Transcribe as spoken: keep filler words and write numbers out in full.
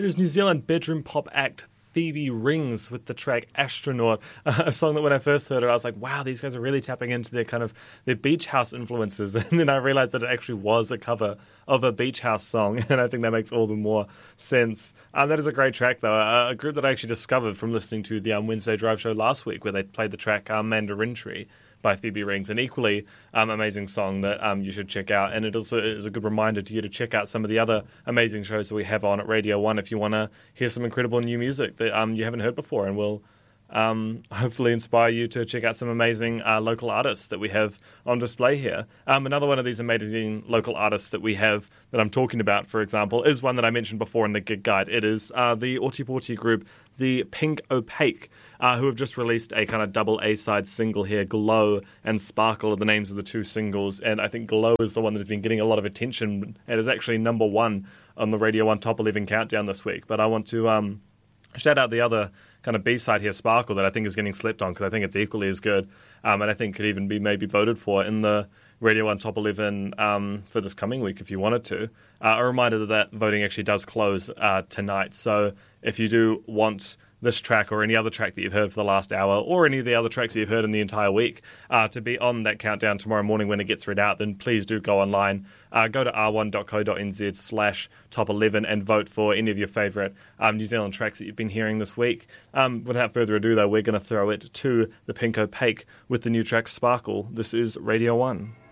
is New Zealand bedroom pop act Phoebe Rings with the track Astronaut, a song that when I first heard it, I was like, wow, these guys are really tapping into their kind of their beach house influences. And then I realized that it actually was a cover of a beach house song, and I think that makes all the more sense. Um, that is a great track, though. A, a group that I actually discovered from listening to the um, Wednesday Drive show last week, where they played the track um, Mandarin Tree by Phoebe Rings, an equally um, amazing song that um, you should check out. And it also is a good reminder to you to check out some of the other amazing shows that we have on at Radio one if you want to hear some incredible new music that um, you haven't heard before, and will um, hopefully inspire you to check out some amazing uh, local artists that we have on display here. Um, another one of these amazing local artists that we have that I'm talking about, for example, is one that I mentioned before in the gig guide. It is uh, the Ōtepoti group, the Pink Opaque, uh, who have just released a kind of double A-side single here. Glow and Sparkle are the names of the two singles, and I think Glow is the one that has been getting a lot of attention and is actually number one on the Radio one Top eleven countdown this week. But I want to um, shout out the other kind of B-side here, Sparkle, that I think is getting slept on because I think it's equally as good, um, and I think could even be maybe voted for in the Radio one Top eleven um, for this coming week if you wanted to. Uh, a reminder that that voting actually does close uh, tonight, so if you do want this track or any other track that you've heard for the last hour, or any of the other tracks that you've heard in the entire week, uh, to be on that countdown tomorrow morning when it gets read out, then please do go online. Uh, go to r one dot co dot n z slash top eleven and vote for any of your favourite um, New Zealand tracks that you've been hearing this week. Um, without further ado, though, we're going to throw it to the Pink Opaque with the new track Sparkle. This is Radio one.